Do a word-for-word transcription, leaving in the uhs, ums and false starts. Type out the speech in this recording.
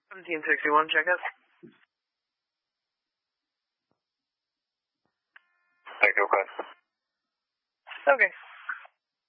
seventeen sixty-one, check it. Thank you, okay. Okay.